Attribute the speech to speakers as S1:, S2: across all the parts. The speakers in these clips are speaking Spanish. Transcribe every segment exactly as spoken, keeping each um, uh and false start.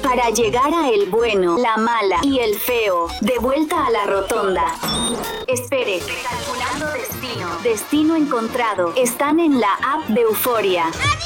S1: para llegar a el bueno, la mala y el feo. De vuelta a la rotonda. Espere, calculando destino. Destino encontrado. Están en la app de Euforia.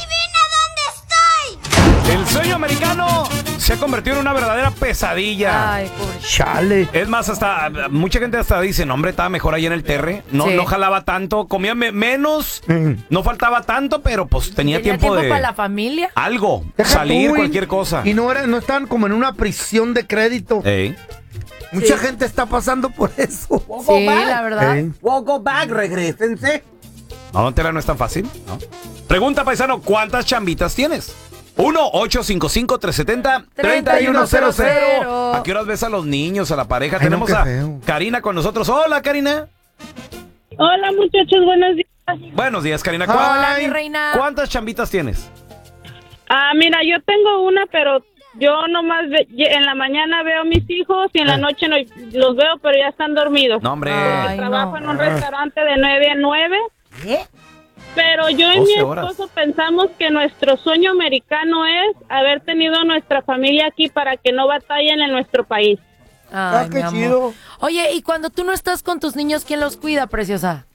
S2: El sueño americano se ha convertido en una verdadera pesadilla.
S3: Ay, pobre.
S4: Chale.
S2: Es más, hasta mucha gente hasta dice, no, hombre, estaba mejor ahí en el terre. No,
S3: Sí.
S2: no jalaba tanto, comía me- menos,
S4: Mm.
S2: no faltaba tanto, pero pues tenía,
S3: Tenía
S2: tiempo,
S3: tiempo
S2: de
S3: para la familia.
S2: algo,
S4: Deja
S2: salir,
S4: tú, y-
S2: cualquier cosa.
S4: Y no, era, no estaban como en una prisión de crédito.
S2: Ey.
S4: Mucha
S3: Sí.
S4: gente está pasando por eso.
S3: Sí, la verdad.
S4: Ey.
S5: We'll go back, regrésense.
S2: No, Tela, no es tan fácil, ¿no? Pregunta, paisano, ¿cuántas chambitas tienes? uno ocho cinco cinco, tres siete cero, tres uno cero cero. ¿A qué horas ves a los niños, a la pareja?
S4: Ay, no,
S2: Tenemos
S4: qué
S2: a
S4: feo.
S2: Karina con nosotros. Hola, Karina.
S6: Hola muchachos, buenos días.
S2: Buenos días, Karina.
S4: Hola,
S2: ¿Cuán-
S3: Hola,
S4: Ay.
S3: mi reina.
S2: ¿Cuántas chambitas tienes?
S6: Ah, mira, yo tengo una, pero yo nomás ve- en la mañana veo a mis hijos y en la noche no, los veo, pero ya están dormidos.
S2: No, hombre.
S3: Ay,
S6: Trabajo
S3: no.
S6: en un restaurante de nueve a nueve.
S5: ¿Qué?
S6: Pero yo y mi
S2: doce horas.
S6: esposo pensamos que nuestro sueño americano es haber tenido nuestra familia aquí para que no batallen en nuestro país.
S3: Ay,
S4: Ah,
S3: mi
S4: qué
S3: amor.
S4: chido.
S3: Oye, y cuando tú no estás con tus niños, ¿quién los cuida, preciosa?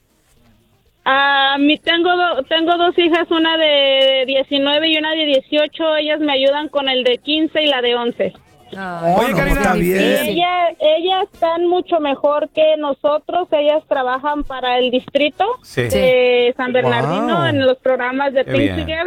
S6: Ah, mi, tengo, do- tengo dos hijas, una de diecinueve y una de dieciocho. Ellas me ayudan con el de quince y la de once.
S3: Ay,
S2: Oye,
S4: no,
S2: Karina,
S4: está
S3: difícil.
S4: bien.
S6: Ella, ellas están mucho mejor que nosotros. Ellas trabajan para el distrito
S2: Sí.
S6: de San Bernardino
S4: Wow.
S6: en los programas de
S2: Qué
S6: Think
S2: bien.
S6: Together.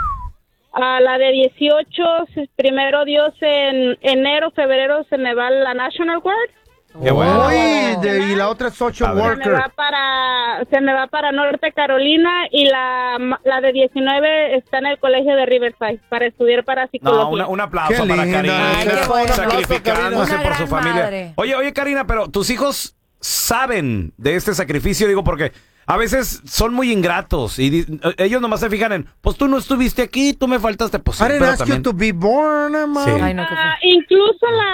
S6: A la de dieciocho, si- primero Dios, en enero, febrero se me va la National Guard.
S2: Qué bueno.
S4: Uy, de- y la otra es social
S2: A ver.
S6: Se me va
S4: worker.
S6: para, se me va para Norte Carolina y la, la de diecinueve está en el colegio de Riverside para estudiar para psicología.
S2: No, una- un aplauso
S4: Qué
S2: para
S4: linda.
S2: Karina.
S3: Ay, qué bueno.
S2: Sacrificándose
S3: Una
S2: por su
S3: gran
S2: familia.
S3: madre.
S2: Oye, oye, Karina, pero tus hijos saben de este sacrificio, digo, porque a veces son muy ingratos y di- ellos nomás se fijan en, pues tú no estuviste aquí, tú me faltaste, pues sí,
S4: I didn't
S2: pero
S4: ask you
S2: también...
S4: to be born, hermano.
S2: Sí.
S3: Ay, no, qué feo.
S6: Ah, incluso la